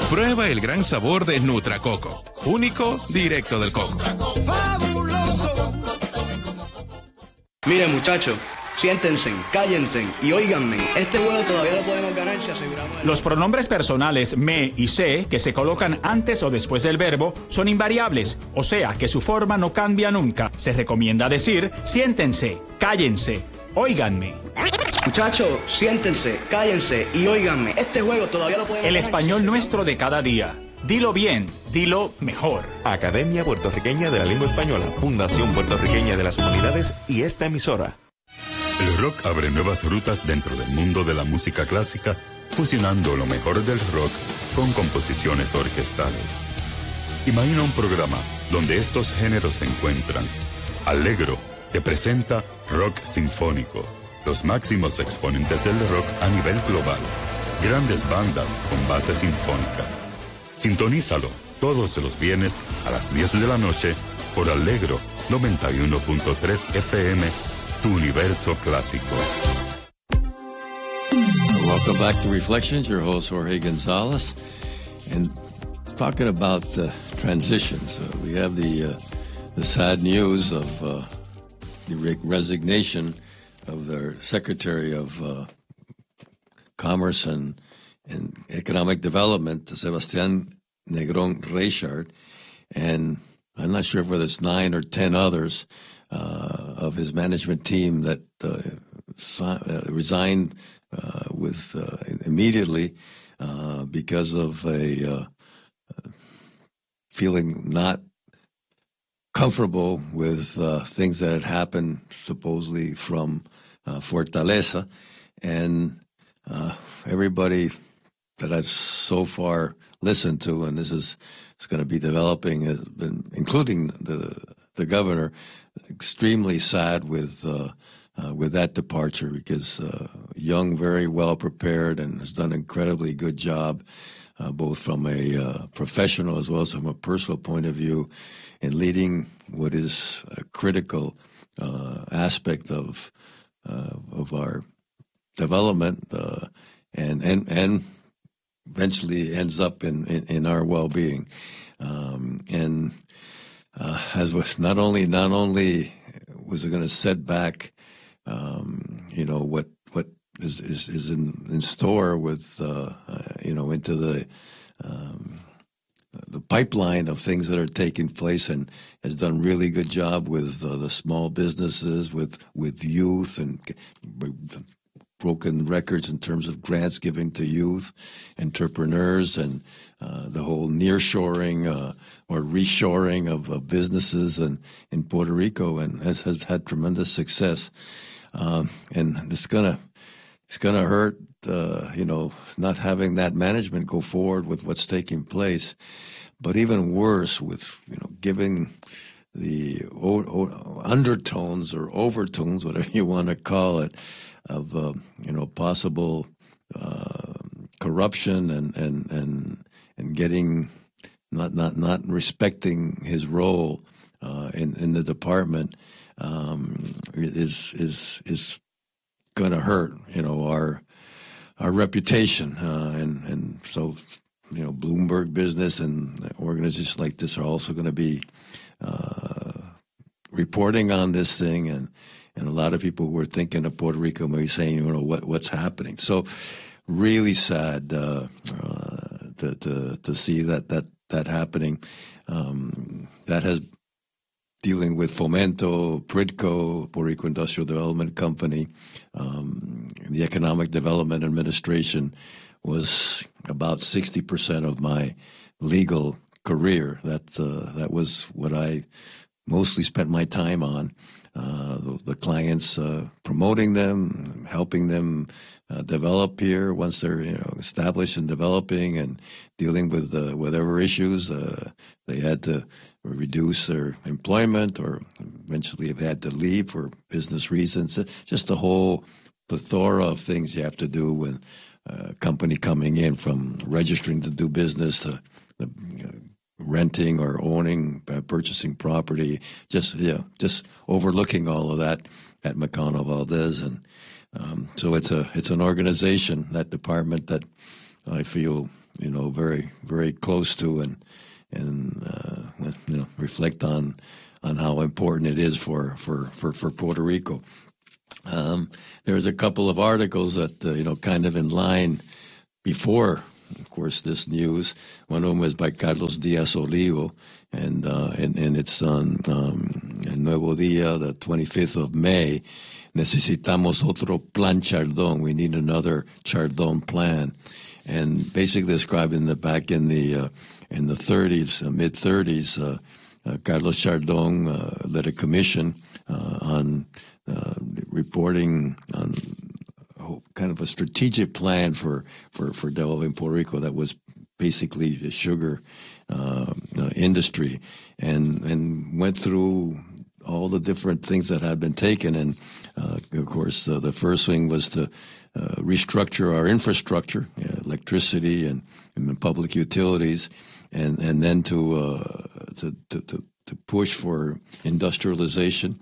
Prueba el gran sabor de Nutracoco, único, directo del coco. ¡Fabuloso! Miren, muchachos, siéntense, cállense y óiganme. Este juego todavía lo podemos ganar si aseguramos... Los pronombres personales me y se, que se colocan antes o después del verbo, son invariables, o sea que su forma no cambia nunca. Se recomienda decir siéntense, cállense, óiganme. Muchachos, siéntense, cállense y óiganme. Este juego todavía lo podemos El ganar español si nuestro de cada día. Dilo bien, dilo mejor. Academia Puertorriqueña de la Lengua Española, Fundación Puertorriqueña de las Humanidades y esta emisora. El rock abre nuevas rutas dentro del mundo de la música clásica, fusionando lo mejor del rock con composiciones orquestales. Imagina un programa donde estos géneros se encuentran. Allegro te presenta Rock Sinfónico, los máximos exponentes del rock a nivel global. Grandes bandas con base sinfónica. Sintonízalo todos los viernes a las 10 de la noche por Allegro 91.3 FM, tu universo clásico. Welcome back to Reflections. Your host, Jorge Gonzalez. And talking about transitions, we have the sad news of the resignation of their Secretary of Commerce and Economic Development, Sebastián Negrón Reichard, and I'm not sure whether it's 9 or 10 others of his management team that resigned immediately because of a feeling not comfortable with things that had happened supposedly from Fortaleza, and everybody that I've so far listened to, and this is going to be developing, has been, including the governor, extremely sad with that departure, because Young, very well prepared, and has done an incredibly good job, both from a professional as well as from a personal point of view, in leading what is a critical aspect of our development, and eventually ends up in our well-being. As was not only was it going to set back, what is in store with, into the pipeline of things that are taking place, and has done really good job with the small businesses, with youth, and broken records in terms of grants given to youth, entrepreneurs, and the whole nearshoring or reshoring of businesses in Puerto Rico, and has had tremendous success. And it's gonna hurt, not having that management go forward with what's taking place, but even worse with, giving the undertones or overtones, whatever you want to call it, of possible corruption and getting not respecting his role in the department is going to hurt our reputation, and so Bloomberg Business and organizations like this are also going to be reporting on this thing, and a lot of people who are thinking of Puerto Rico may be saying, what's happening. So really sad to see that happening. That has dealing with Fomento, PRIDCO, Puerto Rico Industrial Development Company, the Economic Development Administration was about 60% of my legal career. That was what I mostly spent my time on. The clients, promoting them, helping them develop here once they're established and developing, and dealing with whatever issues they had to reduce their employment, or eventually have had to leave for business reasons. Just a whole plethora of things you have to do with a company coming in, from registering to do business to renting or owning, purchasing property, just overlooking all of that at McConnell Valdez. And so it's an organization, that department, that I feel very, very close to and reflect on how important it is for Puerto Rico. There's a couple of articles that, kind of in line before, of course, this news. One of them was by Carlos Diaz Olivo, and it's on El Nuevo Día, the 25th of May. Necesitamos otro plan Chardón. We need another Chardón plan. And basically describing that back in the 30s, mid-30s, Carlos Chardón led a commission on reporting on kind of a strategic plan for developing Puerto Rico that was basically a sugar industry, and went through all the different things that had been taken. And of course, the first thing was to restructure our infrastructure, electricity and public utilities, and then to push for industrialization.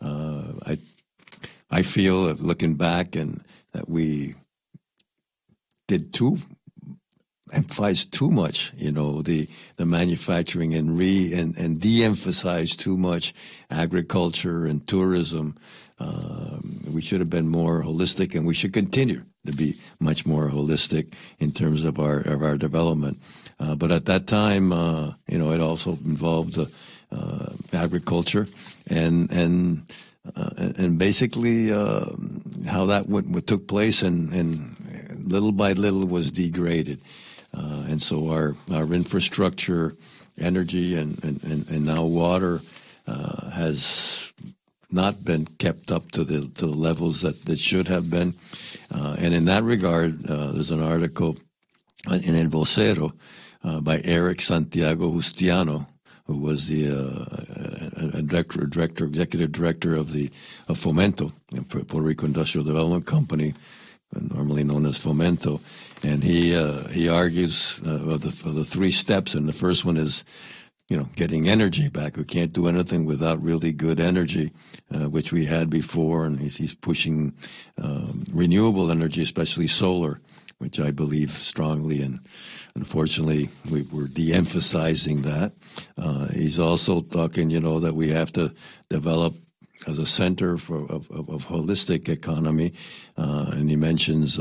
I feel, looking back, and that we did emphasize too much, the manufacturing and de-emphasize too much agriculture and tourism. We should have been more holistic, and we should continue to be much more holistic in terms of our development. But at that time, it also involved agriculture and basically how that took place, and little by little was degraded. And so our infrastructure, energy, and now water has not been kept up to the levels that should have been. And in that regard, there's an article in El Vocero by Eric Santiago Justiano, who was the executive director of Fomento, Puerto Rico Industrial Development Company, normally known as Fomento, and he argues of the three steps, and the first one is, getting energy back. We can't do anything without really good energy, which we had before, and he's pushing renewable energy, especially solar, which I believe strongly, and unfortunately we're de-emphasizing that. He's also talking, that we have to develop as a center of holistic economy, and he mentions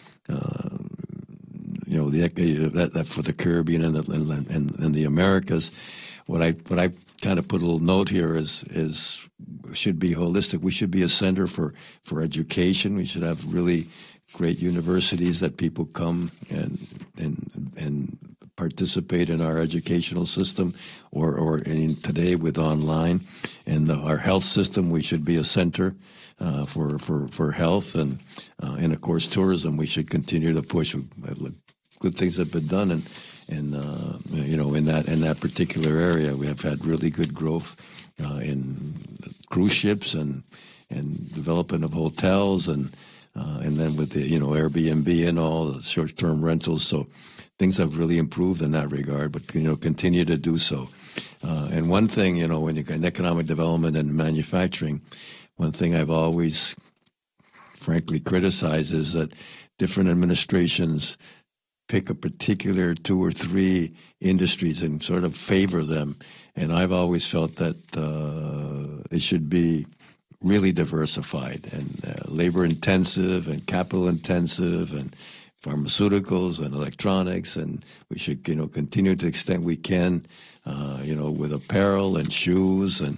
that for the Caribbean and the Americas. What I kind of put a little note here is should be holistic. We should be a center for education. We should have really great universities that people come and participate in our educational system, or in today with online. And our health system, we should be a center for health, and of course tourism. We should continue to push. Good things have been done, and in that particular area, we have had really good growth in cruise ships and development of hotels, and then with the Airbnb and all the short-term rentals. So things have really improved in that regard, but continue to do so. And one thing, when you get economic development and manufacturing, one thing I've always frankly criticized is that different administrations pick a particular 2 or 3 industries and sort of favor them. And I've always felt that it should be really diversified and labor intensive and capital intensive and pharmaceuticals and electronics, and we should continue to the extent we can with apparel and shoes and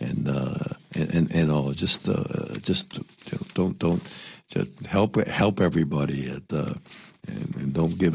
all. Just don't help everybody and don't give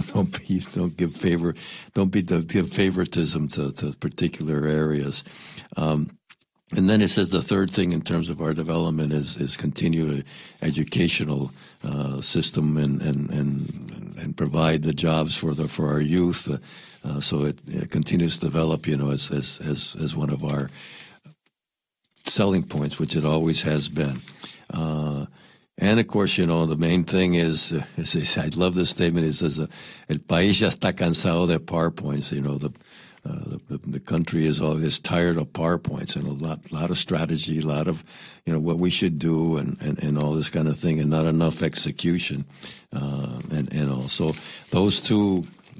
favoritism to particular areas. And then it says the third thing in terms of our development is continue educational system and provide the jobs for our youth, so it continues to develop, as one of our selling points, which it always has been. And of course, the main thing is I love this statement. It says, "El país ya está cansado de PowerPoints." The country is always tired of PowerPoints and a lot of strategy, a lot of what we should do and all this kind of thing, and not enough execution, and also those two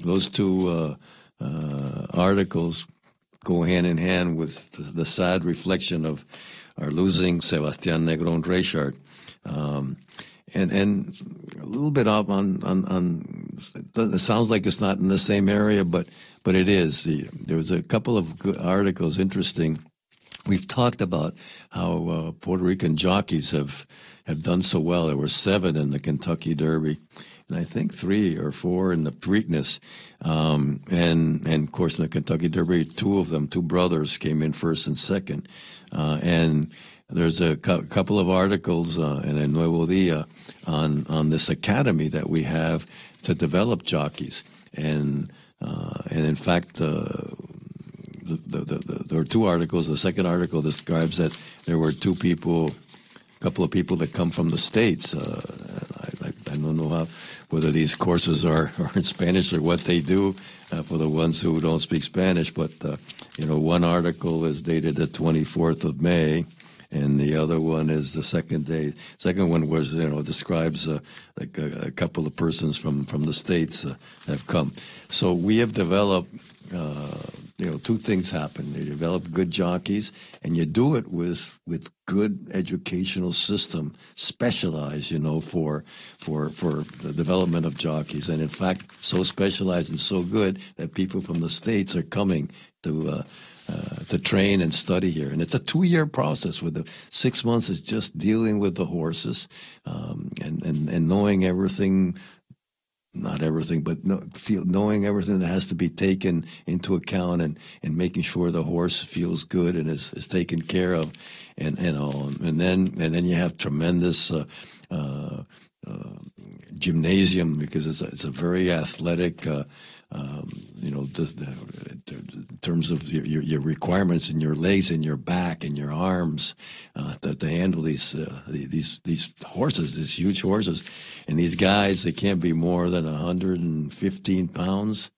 those two articles go hand in hand with the sad reflection of our losing Sebastián Negrón Reichard. And a little bit off on it sounds like it's not in the same area, but it is. There was a couple of good articles, interesting. We've talked about how Puerto Rican jockeys have done so well. There were 7 in the Kentucky Derby, and I think 3 or 4 in the Preakness. And of course in the Kentucky Derby, 2 of them, 2 brothers, came in first and second. And there's a couple of articles in El Nuevo Dia on this academy that we have to develop jockeys. And in fact, there are 2 articles. The second article describes that there were a couple of people that come from the States. I don't know whether these courses are in Spanish or what they do for the ones who don't speak Spanish. But one article is dated the 24th of May. And the other one is the second day. Second one was, describes like a couple of persons from the States have come. So we have developed, 2 things happen. You develop good jockeys, and you do it with good educational system, specialized, for the development of jockeys. And in fact, so specialized and so good that people from the States are coming to train and study here. And it's a 2-year process. With the 6 months is just dealing with the horses, and knowing everything, not everything, but knowing everything that has to be taken into account, and making sure the horse feels good and is taken care of, and all. And then you have tremendous gymnasium, because it's a very athletic, in terms of your requirements in your legs and your back and your arms, to handle these horses, these huge horses. And these guys, they can't be more than 115 pounds.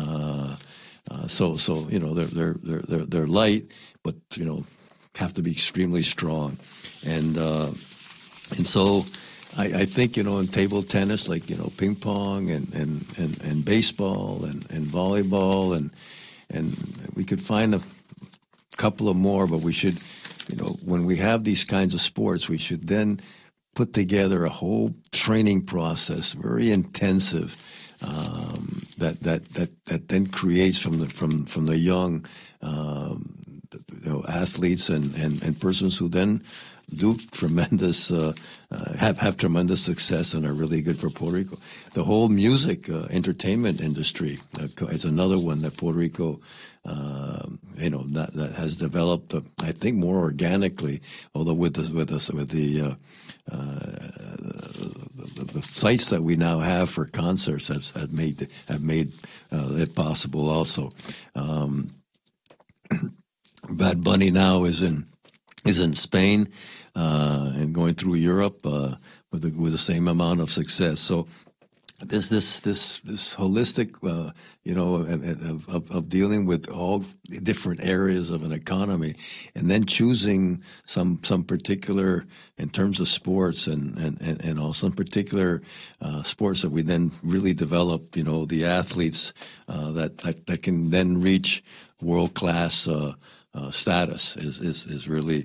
So they're light, but have to be extremely strong. And so I think, in table tennis, like, ping pong and baseball and volleyball, and we could find a couple of more, but we should, when we have these kinds of sports, we should then put together a whole training process, very intensive, that then creates from the young, athletes and persons who then do tremendous, have tremendous success and are really good for Puerto Rico. The whole music entertainment industry is another one that Puerto Rico, that has developed, I think, more organically. Although with the sites that we now have for concerts have made it possible. Also, Bad Bunny now is in Spain, and going through Europe with the same amount of success. So this holistic, of dealing with all different areas of an economy, and then choosing some particular, in terms of sports and also in particular sports that we then really develop, the athletes that can then reach world class status is really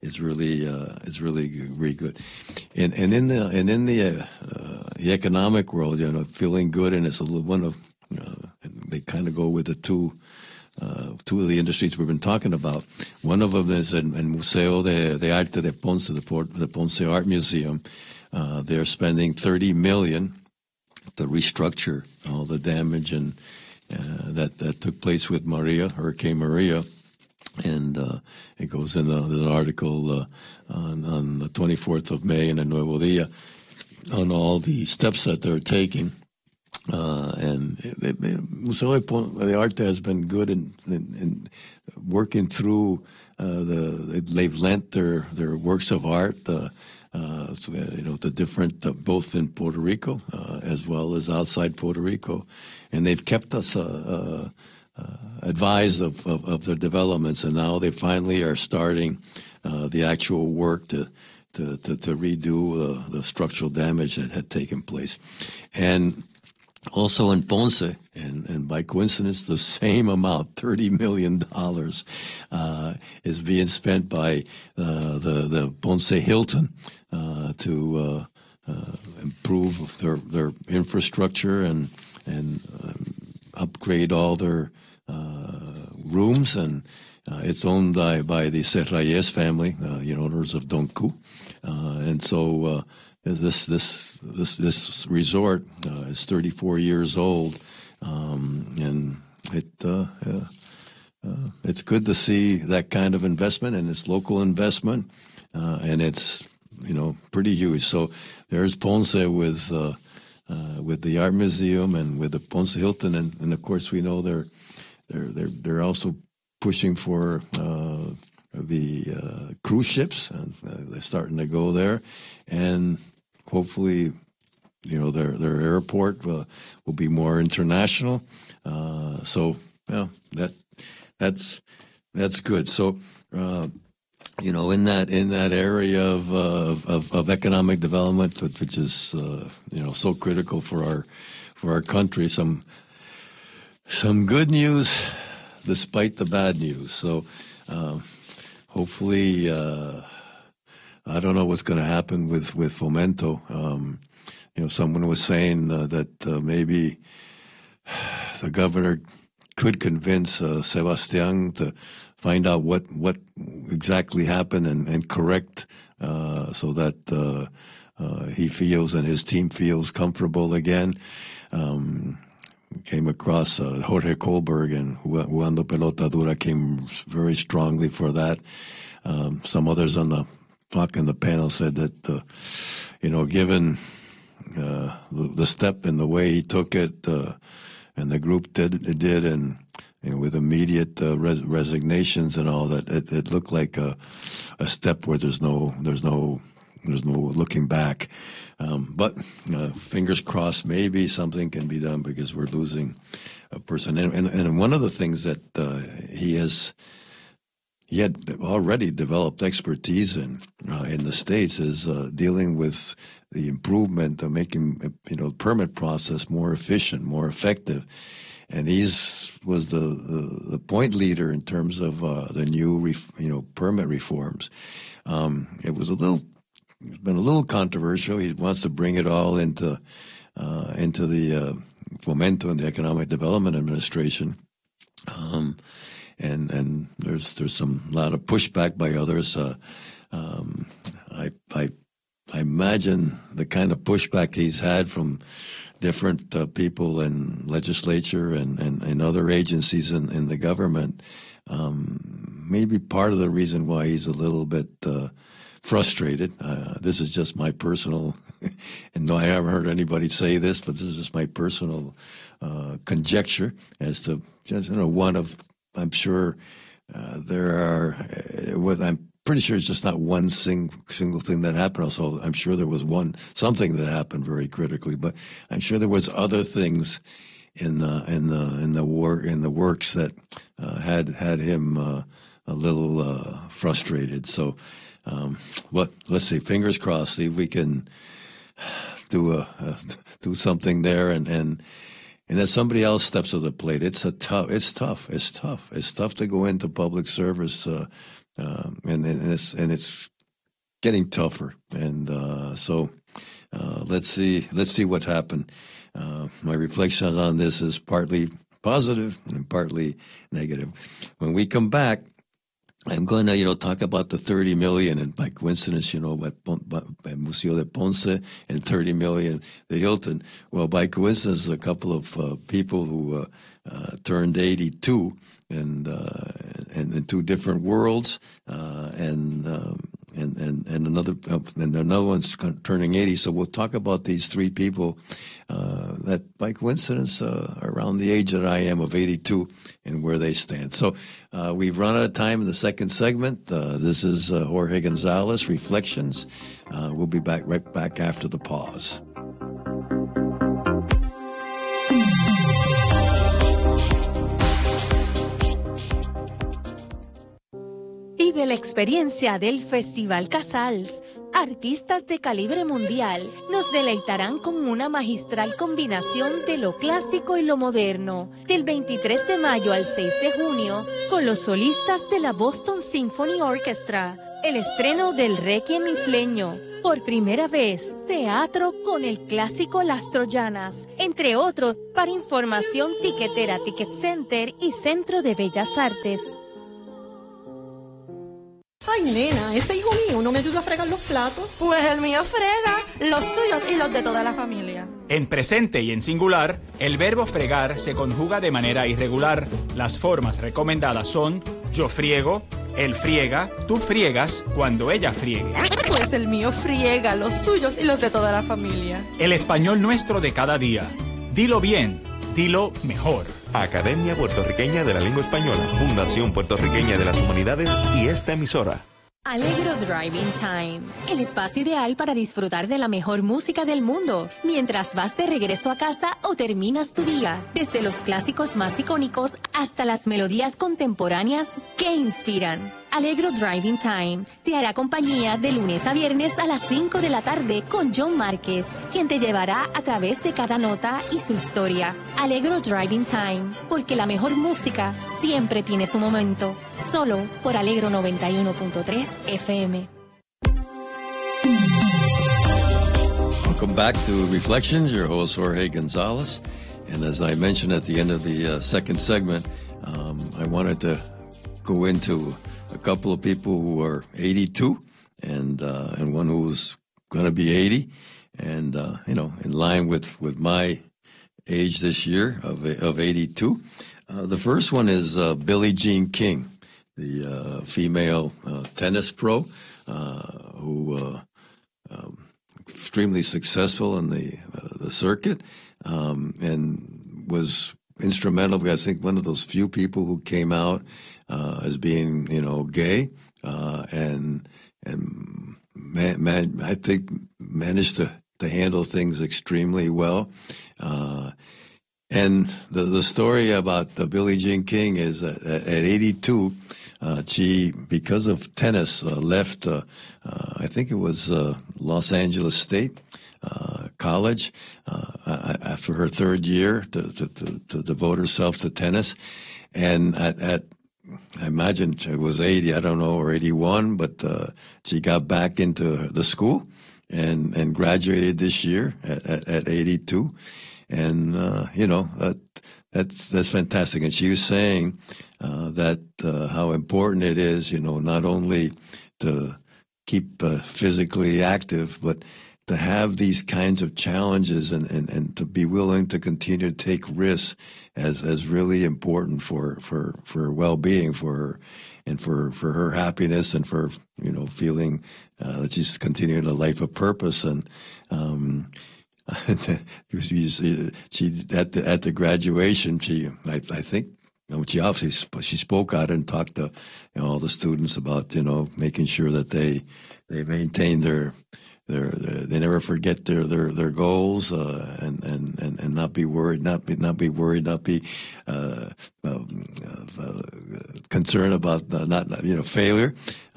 very good. And in the economic world, feeling good, and it's one of they kind of go with the two of the industries we've been talking about. One of them is in Museo de Arte de Ponce, the Ponce Art Museum. They're spending $30 million to restructure all the damage and that took place with Hurricane Maria. And it goes in an article on the 24th of May in the Nuevo Dia on all the steps that they're taking. And Museo de Arte has been good in working through they've lent their works of art, the different, both in Puerto Rico as well as outside Puerto Rico. And they've kept us advised of their developments, and now they finally are starting the actual work to redo the structural damage that had taken place. And Also in Ponce, and by coincidence, the same amount, $30 million, is being spent by the Ponce Hilton to improve their infrastructure and upgrade all their rooms. And it's owned by the Serrayes family, owners of Donku, and so. This resort is 34 years old, and it's good to see that kind of investment, and it's local investment, and it's pretty huge. So there's Ponce with the art museum and with the Ponce Hilton, and of course we know they're also pushing for the cruise ships, and they're starting to go there, and hopefully, their airport will be more international. So that's good. So in that area of economic development, which is so critical for our country, some good news despite the bad news. So hopefully. I don't know what's going to happen with Fomento. Someone was saying that maybe the governor could convince Sebastian to find out what exactly happened and correct so that he feels and his team feels comfortable again. Came across Jorge Kohlberg, and Jugando Pelota Dura came very strongly for that. Some others on the panel said that, given the step and the way he took it, and the group did, and with immediate resignations and all that, it looked like a step where there's no looking back. But fingers crossed, maybe something can be done, because we're losing a person. And one of the things that he had already developed expertise in the States is dealing with the improvement of making permit process more efficient, more effective, and he was the point leader in terms of the new permit reforms. It's been a little controversial. He wants to bring it all into the Fomento and the Economic Development Administration. And there's a lot of pushback by others. I imagine the kind of pushback he's had from different people in legislature and other agencies in the government. Maybe part of the reason why he's a little bit frustrated. This is just my personal, and no, I haven't heard anybody say this, but this is just my personal conjecture as to just one of. I'm sure there are. I'm pretty sure it's just not one single thing that happened. Also, I'm sure there was something that happened very critically, but I'm sure there was other things in the works that had him a little frustrated. So, let's see. Fingers crossed. See if we can do something there and as somebody else steps to the plate, it's tough to go into public service, and it's getting tougher. And so let's see what happened. My reflection on this is partly positive and partly negative. When we come back, I'm going to, talk about the 30 million, and by coincidence, by Museo de Ponce, and 30 million, the Hilton. Well, by coincidence, a couple of people who turned 82, and in two different worlds, and another one's turning 80. So we'll talk about these three people that, by coincidence, are around the age that I am of 82, and where they stand. So we've run out of time in the second segment. This is Jorge Gonzalez, Reflections. We'll be right back after the pause. Vive la experiencia del Festival Casals Artistas de calibre mundial nos deleitarán con una magistral combinación de lo clásico y lo moderno, del 23 de mayo al 6 de junio, con los solistas de la Boston Symphony Orchestra, el estreno del Requiem isleño, por primera vez, teatro con el clásico Las Troyanas, entre otros. Para información, tiquetera Ticket Center y Centro de Bellas Artes. Ay, nena, ese hijo mío no me ayuda a fregar los platos. Pues el mío frega los suyos y los de toda la familia. En presente y en singular, el verbo fregar se conjuga de manera irregular. Las formas recomendadas son yo friego, él friega, tú friegas, cuando ella friegue. Pues el mío friega los suyos y los de toda la familia. El español nuestro de cada día. Dilo bien, dilo mejor. Academia Puertorriqueña de la Lengua Española, Fundación Puertorriqueña de las Humanidades y esta emisora. Alegro Driving Time, el espacio ideal para disfrutar de la mejor música del mundo mientras vas de regreso a casa o terminas tu día, desde los clásicos más icónicos hasta las melodías contemporáneas que inspiran. Alegro Driving Time te hará compañía de lunes a viernes a las 5 de la tarde con John Márquez, quien te llevará a través de cada nota y su historia. Alegro Driving Time, porque la mejor música siempre tiene su momento, solo por Alegro 91.3 FM. Welcome back to Reflections, your host Jorge Gonzalez. And as I mentioned at the end of the second segment, I wanted to go into a couple of people who are 82 and one who's going to be 80. And, in line with my age this year of 82. The first one is Billie Jean King, the female tennis pro who extremely successful in the circuit and was instrumental. I think one of those few people who came out as being, gay and I think managed to handle things extremely well. And the story about Billie Jean King is that at 82, she, because of tennis, left, I think it was Los Angeles State College after her third year to devote herself to tennis. And I imagine it was 80, I don't know, or 81, but she got back into the school and graduated this year at 82. And, that's fantastic. And she was saying that how important it is, not only to keep physically active, but to have these kinds of challenges and to be willing to continue to take risks as really important for well-being for her and for her happiness and for, feeling that she's continuing a life of purpose. And she at the graduation, I think she obviously she spoke out and talked to all the students about making sure that they maintain they never forget their goals and not be worried, not be concerned about not failure.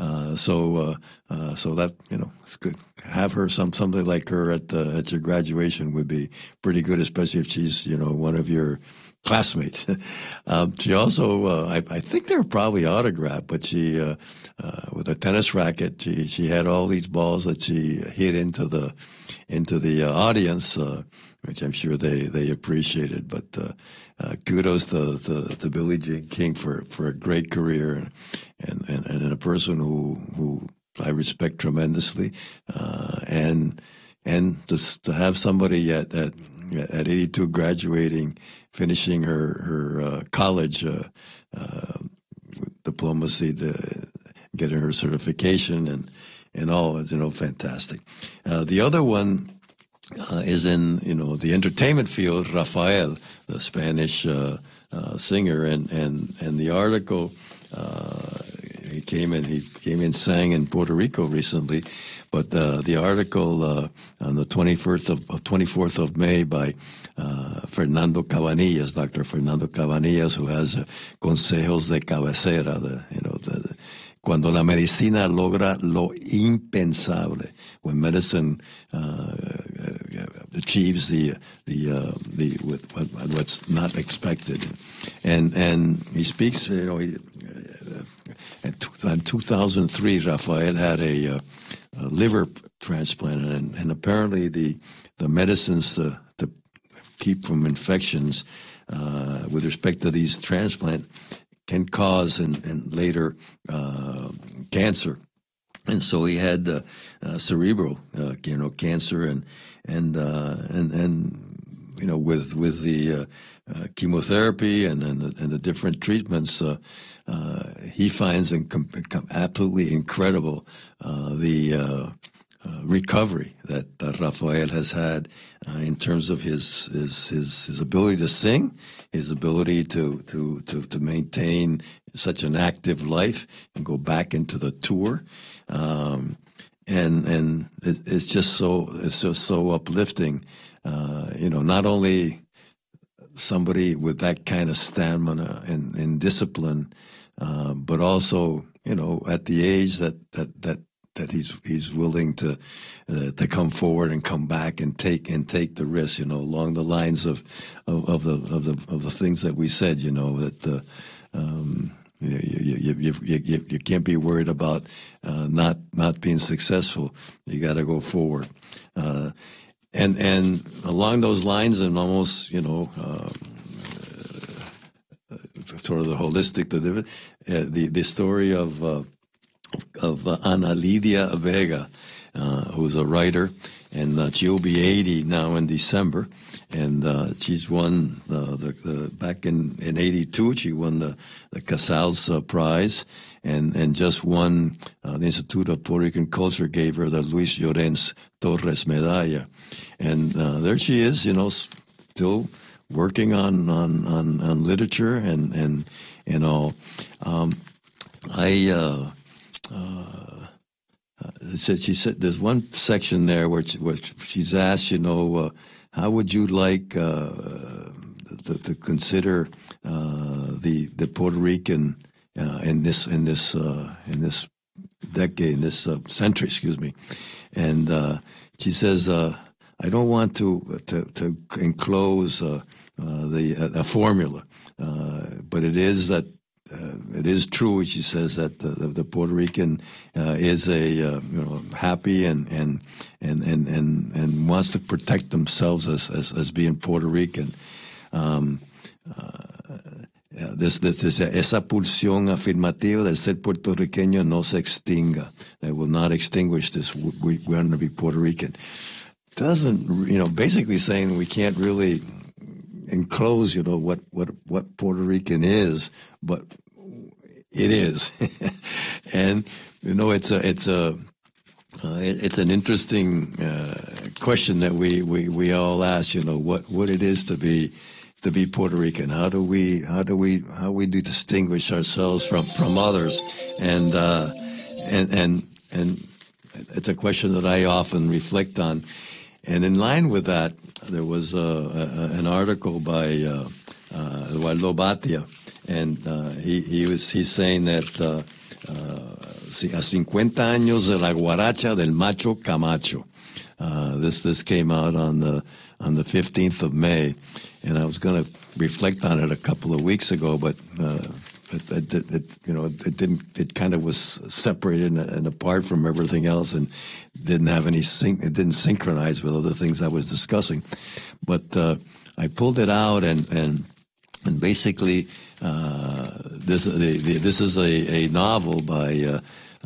So that it's good. Have her somebody like her at your graduation would be pretty good, especially if she's one of your classmates. She also, I think they were probably autographed, but she, with a tennis racket, she had all these balls that she hit into the audience, which I'm sure they appreciated. But kudos to Billie Jean King for a great career and a person who I respect tremendously, and just to have somebody at 82 graduating, finishing her college diplomacy, getting her certification and all, fantastic. The other one is in the entertainment field. Rafael, the Spanish singer, and the article. He came in, sang in Puerto Rico recently, but the article on the 24th of May by Fernando Cabanillas, Dr. Fernando Cabanillas, who has Consejos de Cabecera, cuando la medicina logra lo impensable, when medicine achieves what's not expected, and he speaks. In 2003, Rafael had a liver transplant, and apparently the medicines to keep from infections with respect to these transplants can cause and later cancer. And so he had cerebral cancer, and with the chemotherapy and the different treatments, he finds absolutely incredible the recovery that Rafael has had in terms of his ability to sing, his ability to maintain such an active life and go back into the tour, and it's just so uplifting. Not only somebody with that kind of stamina and discipline, but also at the age that he's willing to come forward and come back and take the risk, along the lines of the things that we said, that you can't be worried about not being successful. You got to go forward, and along those lines, and almost sort of the holistic, the story of Ana Lidia Vega, who's a writer, and she'll be 80 now in December, and she's won back in 82 she won the Casals Prize, and just won the Institute of Puerto Rican Culture gave her the Luis Llorens Torres Medalla, and there she is, still working on literature and all. She said there's one section there where she's asked, how would you like to consider the Puerto Rican in this decade, in this century, excuse me, and she says, I don't want to enclose a formula, but it is that. It is true, she says, that the Puerto Rican is a happy and wants to protect themselves as being Puerto Rican. Esa pulsión afirmativa del ser puertorriqueño no se extinga. They will not extinguish this. We're going to be Puerto Rican. Doesn't basically saying we can't really enclose what Puerto Rican is, but it is. And it's an interesting question that we all ask, what it is to be Puerto Rican. How do we distinguish ourselves from others, and it's a question that I often reflect on. And in line with that, there was an article by Eduardo Batia, and he's saying that a 50 años de la guaracha del macho Camacho. This came out on the 15th of May, and I was going to reflect on it a couple of weeks ago, but it kind of was separated and apart from everything else, and didn't have any it didn't synchronize with other things I was discussing. But I pulled it out, and basically this is a novel by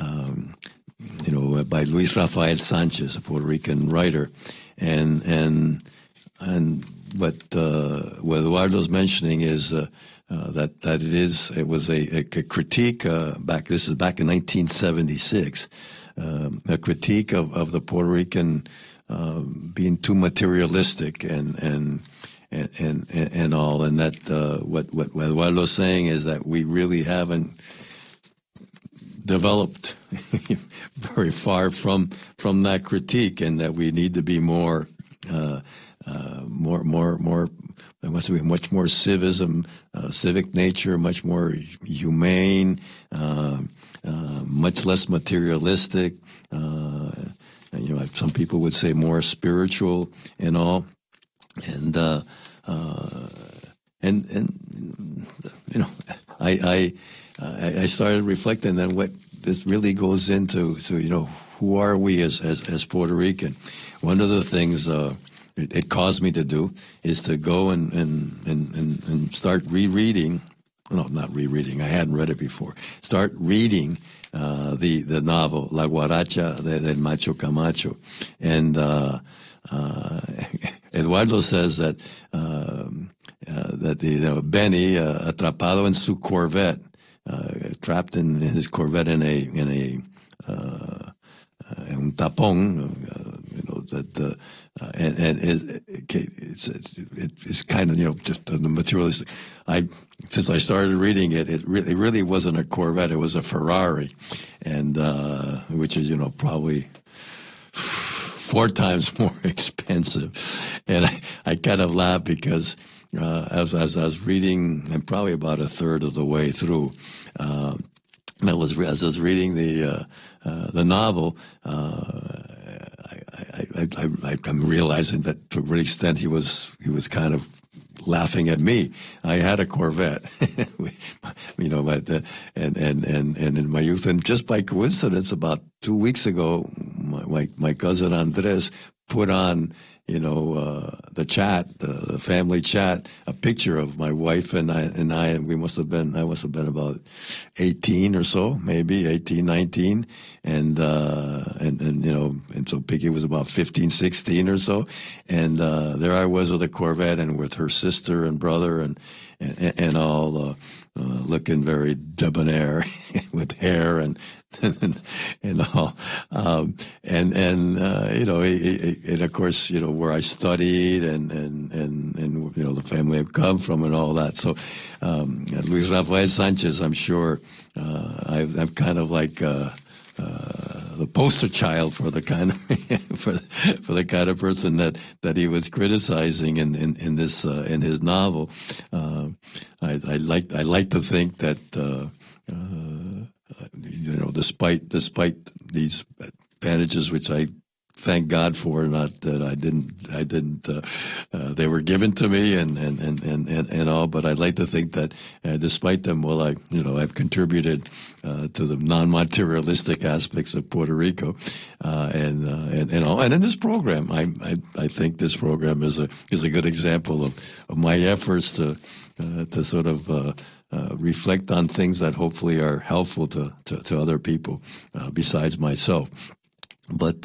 by Luis Rafael Sanchez, a Puerto Rican writer, and what Eduardo's mentioning is that it was a critique back. This is back in 1976, a critique of the Puerto Rican being too materialistic and all, and that what Eduardo's saying is that we really haven't developed very far from that critique, and that we need to be more there must be much more civism, civic nature, much more humane, much less materialistic. Some people would say more spiritual and all. And I started reflecting on what this really goes into. So, who are we as Puerto Rican? One of the things it caused me to do is to go and start rereading. No, not rereading. I hadn't read it before. Start reading the novel La Guaracha del Macho Camacho, and Eduardo says that Benny atrapado en su Corvette, trapped in his Corvette in un tapón, it's kind of just the materialistic. Since I started reading it, it really wasn't a Corvette; it was a Ferrari, and which is probably 4 times more expensive. And I kind of laughed because as I was reading, I'm probably about a third of the way through. As I was reading the novel, I'm realizing that to a great extent he was kind of laughing at me. I had a Corvette, and in my youth, and just by coincidence, about 2 weeks ago, my cousin Andres put on, the chat, the family chat, a picture of my wife and I, and I must have been about 18 or so, maybe 18, 19. And so Piggy was about 15, 16 or so. And, there I was with a Corvette and with her sister and brother and all, looking very debonair with hair and all. And of course, where I studied and the family I've come from and all that. So, Luis Rafael Sanchez, I'm sure, I'm kind of like, the poster child for the kind of for the kind of person that he was criticizing in his novel. I like to think that despite these advantages, which I thank God for, not that I didn't they were given to me and all, but I'd like to think that despite them, I've contributed to the non-materialistic aspects of Puerto Rico, and all. And in this program, I think this program is a good example of my efforts to sort of reflect on things that hopefully are helpful to other people besides myself. But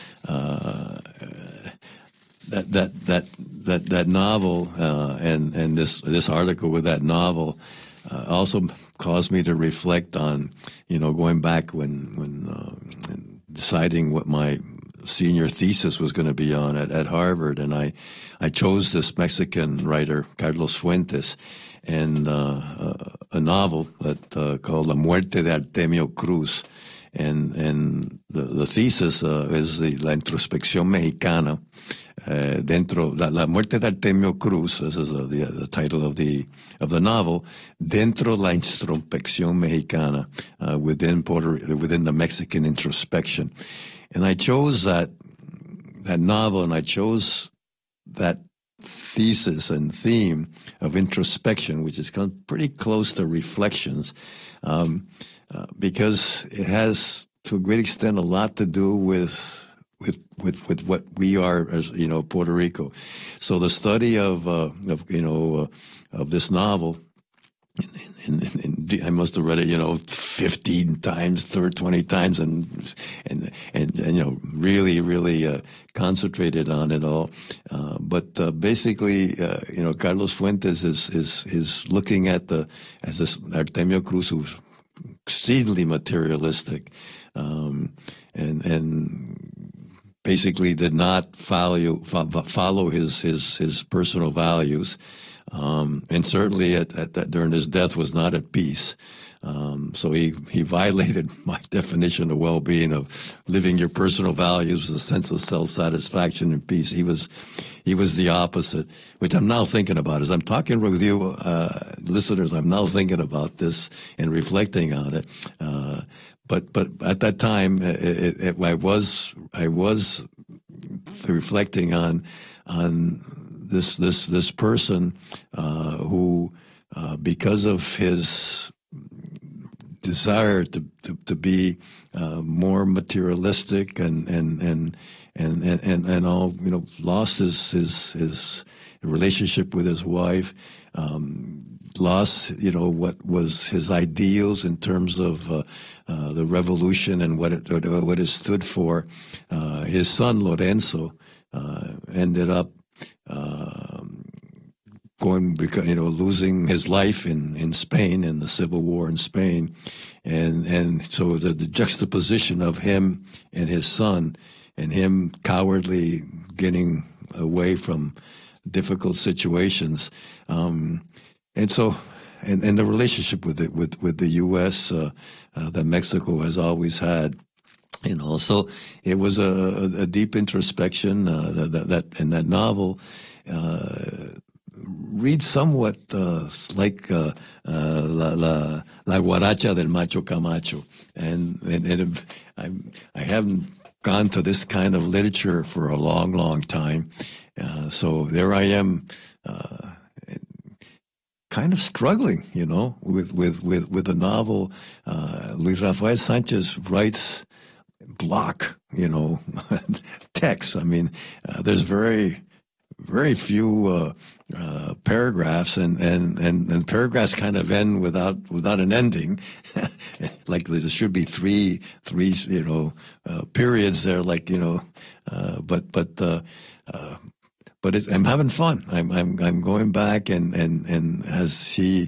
that novel and this article with that novel also caused me to reflect on going back when deciding what my senior thesis was going to be on at Harvard, and I chose this Mexican writer Carlos Fuentes and a novel that called La Muerte de Artemio Cruz. And the thesis is la introspección mexicana dentro la muerte de Artemio Cruz. This is the title of the novel. Dentro la introspección mexicana, within the Mexican introspection. And I chose that novel, and I chose that thesis and theme of introspection, which is pretty close to reflections. Because it has, to a great extent, a lot to do with what we are as Puerto Rico. So the study of this novel, and I must have read it 15 times, 20 times, and really concentrated on it all. But basically, Carlos Fuentes is looking at as this Artemio Cruz, who's exceedingly materialistic, and basically did not follow his personal values, And certainly during his death was not at peace. So he violated my definition of well-being, of living your personal values with a sense of self-satisfaction and peace. He was the opposite, which I'm now thinking about. As I'm talking with you, listeners, I'm now thinking about this and reflecting on it. But at that time, I was reflecting on this person, who, because of his desire to be more materialistic and all, lost his relationship with his wife, lost what was his ideals in terms of the revolution and what it stood for. His son Lorenzo ended up losing his life in Spain, in the Civil War in Spain. And so the juxtaposition of him and his son, and him cowardly getting away from difficult situations. And the relationship with the U.S. That Mexico has always had. So it was a deep introspection that in that novel reads somewhat like La Guaracha del Macho Camacho, and I haven't gone to this kind of literature for a long time. So there I am, kind of struggling, with the novel. Luis Rafael Sanchez writes block, text. I mean, there's very few paragraphs, and paragraphs kind of end without an ending. Like there should be three periods there, like but I'm having fun. I'm going back and as he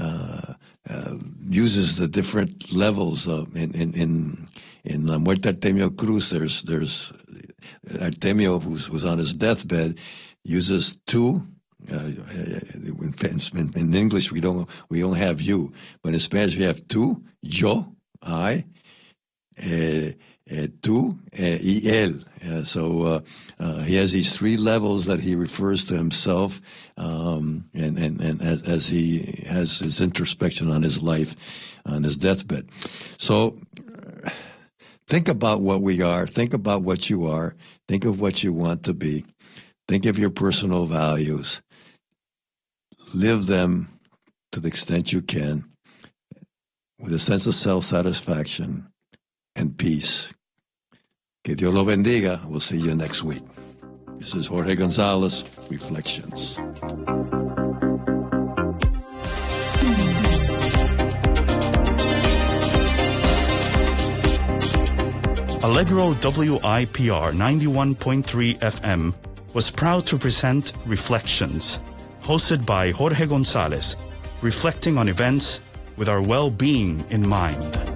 uses the different levels of in La Muerte Artemio Cruz, there's Artemio who's on his deathbed uses two. In English we don't have you, but in Spanish we have tú, yo, I, tú, y él. So he has these three levels that he refers to himself, and as he has his introspection on his life, on his deathbed. So think about what we are. Think about what you are. Think of what you want to be. Think of your personal values. Live them to the extent you can with a sense of self-satisfaction and peace. Que Dios lo bendiga. We'll see you next week. This is Jorge Gonzalez, Reflections. Allegro WIPR 91.3 FM was proud to present Reflections, hosted by Jorge Gonzalez, reflecting on events with our well-being in mind.